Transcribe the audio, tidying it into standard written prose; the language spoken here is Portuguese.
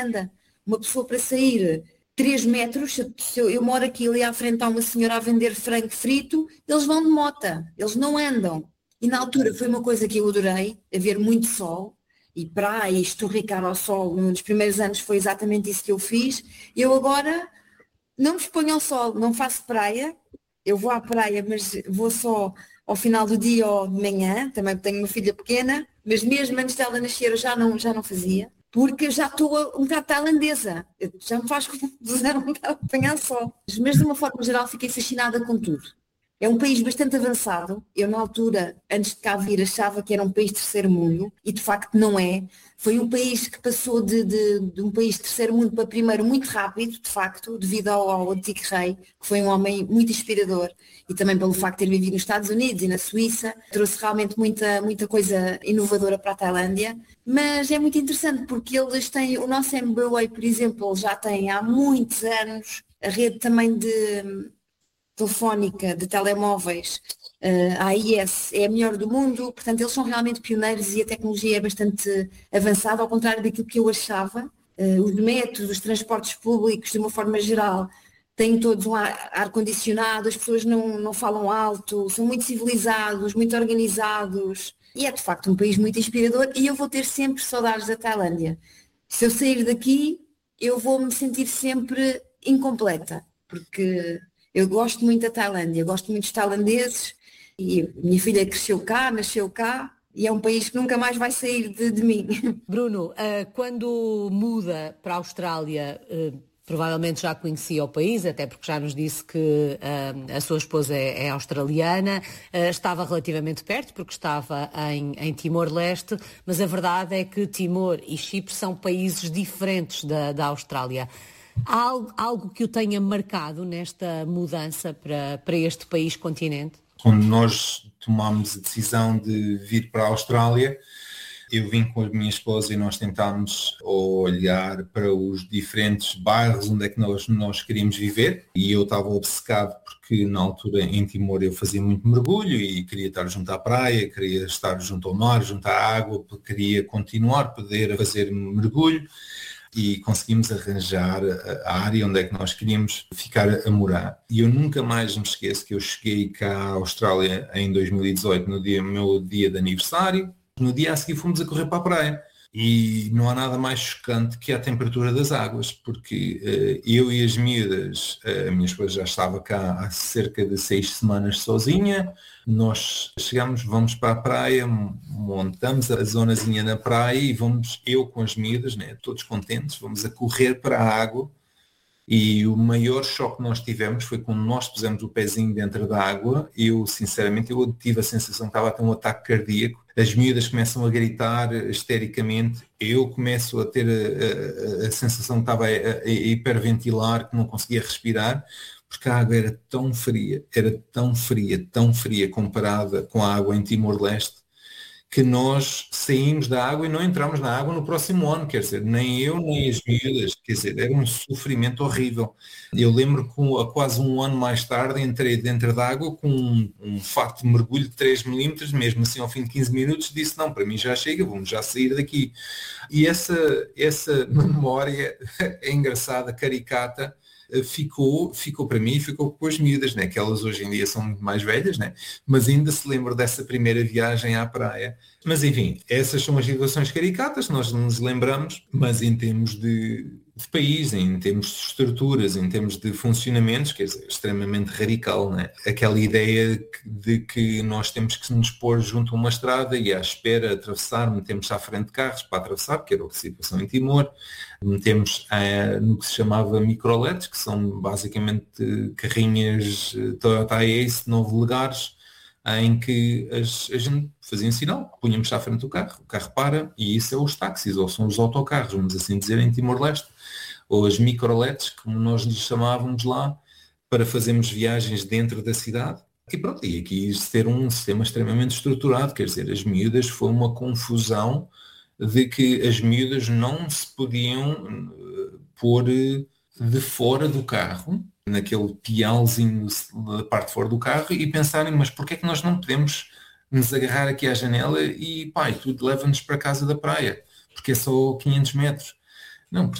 anda. Uma pessoa para sair 3 metros, se eu moro aqui ali à frente, há uma senhora a vender frango frito, eles vão de mota, eles não andam. E na altura foi uma coisa que eu adorei, haver muito sol, e praia, e esturricar ao sol, nos primeiros anos foi exatamente isso que eu fiz. Eu agora não me exponho ao sol, não faço praia, eu vou à praia, mas vou só ao final do dia ou de manhã, também tenho uma filha pequena, mas mesmo antes dela nascer eu já não fazia, porque eu já estou um bocado tailandesa, já me faz confusão um bocado apanhar sol. Mas de uma forma geral fiquei fascinada com tudo. É um país bastante avançado. Eu, na altura, antes de cá vir, achava que era um país de terceiro mundo e, de facto, não é. Foi um país que passou de um país de terceiro mundo para primeiro muito rápido, de facto, devido ao antigo rei, que foi um homem muito inspirador. E também pelo facto de ter vivido nos Estados Unidos e na Suíça. Trouxe realmente muita coisa inovadora para a Tailândia. Mas é muito interessante porque eles têm, o nosso MBWay, por exemplo, já tem há muitos anos, a rede também telefónica, de telemóveis, a AIS é a melhor do mundo, portanto eles são realmente pioneiros e a tecnologia é bastante avançada, ao contrário daquilo que eu achava. Os métodos, os transportes públicos, de uma forma geral, têm todos um ar-condicionado, as pessoas não falam alto, são muito civilizados, muito organizados, e é de facto um país muito inspirador e eu vou ter sempre saudades da Tailândia. Se eu sair daqui, eu vou me sentir sempre incompleta, porque eu gosto muito da Tailândia, gosto muito dos tailandeses e minha filha cresceu cá, nasceu cá e é um país que nunca mais vai sair de mim. Bruno, quando muda para a Austrália, provavelmente já conhecia o país, até porque já nos disse que a sua esposa é australiana, estava relativamente perto porque estava em Timor-Leste, mas a verdade é que Timor e Chipre são países diferentes da Austrália. Há algo que o tenha marcado nesta mudança para este país continente? Quando nós tomámos a decisão de vir para a Austrália, eu vim com a minha esposa e nós tentámos olhar para os diferentes bairros onde é que nós queríamos viver, e eu estava obcecado porque na altura em Timor eu fazia muito mergulho e queria estar junto à praia, queria estar junto ao mar, junto à água, queria continuar a poder fazer mergulho. E conseguimos arranjar a área onde é que nós queríamos ficar a morar. E eu nunca mais me esqueço que eu cheguei cá à Austrália em 2018, no meu dia de aniversário. No dia a seguir fomos a correr para a praia. E não há nada mais chocante que a temperatura das águas, porque eu e as miúdas, a minha esposa já estava cá há cerca de 6 semanas sozinha, nós chegamos, vamos para a praia, montamos a zonazinha na praia e vamos, eu com as miúdas, né, todos contentes, vamos a correr para a água. E o maior choque que nós tivemos foi quando nós pusemos o pezinho dentro da água. Eu, sinceramente, eu tive a sensação que estava a ter um ataque cardíaco. As miúdas começam a gritar histericamente. Eu começo a ter a sensação que estava a hiperventilar, que não conseguia respirar, porque a água era tão fria comparada com a água em Timor-Leste, que nós saímos da água e não entramos na água no próximo ano, quer dizer, nem eu nem as miúdas, quer dizer, era um sofrimento horrível. Eu lembro que quase um ano mais tarde entrei dentro da água com um fato de mergulho de 3 milímetros, mesmo assim ao fim de 15 minutos disse, não, para mim já chega, vamos já sair daqui. E essa memória é engraçada, caricata, ficou para mim e ficou com as miúdas, né? Que elas hoje em dia são muito mais velhas, né? Mas ainda se lembram dessa primeira viagem à praia. Mas enfim, essas são as situações caricatas, nós não nos lembramos, mas em termos de país, em termos de estruturas, em termos de funcionamentos, quer dizer, extremamente radical, né? Aquela ideia de que nós temos que nos pôr junto a uma estrada e à espera atravessar, metemos à frente de carros para atravessar, que era a situação em Timor, metemos no que se chamava microletes, que são basicamente carrinhas Toyota Ace, 9 lugares, em que a gente fazia um sinal, punhamos à frente do carro, o carro para, e isso é os táxis, ou são os autocarros, vamos assim dizer, em Timor-Leste, ou as microletes, como nós lhes chamávamos lá, para fazermos viagens dentro da cidade. E pronto, e aqui ter um sistema extremamente estruturado, quer dizer, as miúdas foi uma confusão de que as miúdas não se podiam pôr de fora do carro, naquele pialzinho da parte de fora do carro, e pensarem, mas porquê é que nós não podemos nos agarrar aqui à janela e pai, tudo leva-nos para a casa da praia, porque é só 500 metros. Não,